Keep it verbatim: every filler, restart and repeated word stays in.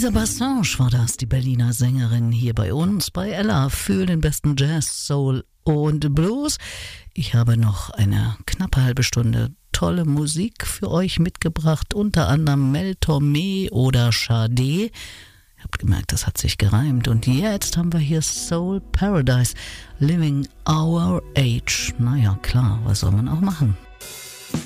Lisa Bassange war das, die Berliner Sängerin hier bei uns, bei Ella, für den besten Jazz, Soul und Blues. Ich habe noch eine knappe halbe Stunde tolle Musik für euch mitgebracht, unter anderem Mel Tormé oder Sade. Ihr habt gemerkt, das hat sich gereimt. Und jetzt haben wir hier Soul Paradise, Living Our Age. Naja, klar, was soll man auch machen?